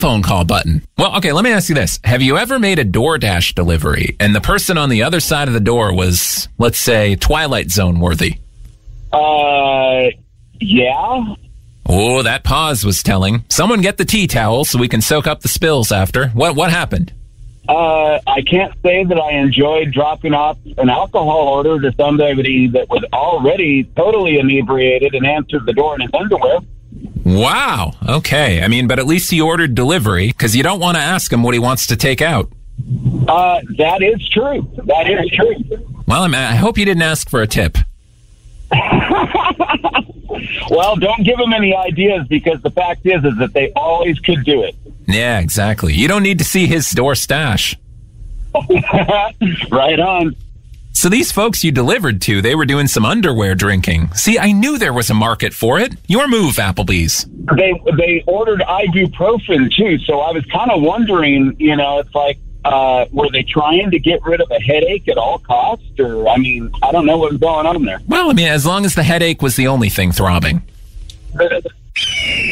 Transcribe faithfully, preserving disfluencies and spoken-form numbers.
phone call button. Well, okay, let me ask you this. Have you ever made a DoorDash delivery and the person on the other side of the door was, let's say, Twilight Zone worthy? Uh, yeah. Oh, that pause was telling. Someone get the tea towel so we can soak up the spills after. What what happened? Uh, I can't say that I enjoyed dropping off an alcohol order to somebody that was already totally inebriated and answered the door in his underwear. Wow. Okay. I mean, but at least he ordered delivery because you don't want to ask him what he wants to take out. Uh, that is true. That is true. Well, I'm, I hope you didn't ask for a tip. Well, don't give them any ideas because the fact is, is that they always could do it. Yeah, exactly. You don't need to see his store stash. Right on. So these folks you delivered to, they were doing some underwear drinking. See, I knew there was a market for it. Your move, Applebee's. They they ordered ibuprofen, too, so I was kind of wondering, you know, it's like, uh, were they trying to get rid of a headache at all costs? Or, I mean, I don't know what was going on there. Well, I mean, as long as the headache was the only thing throbbing.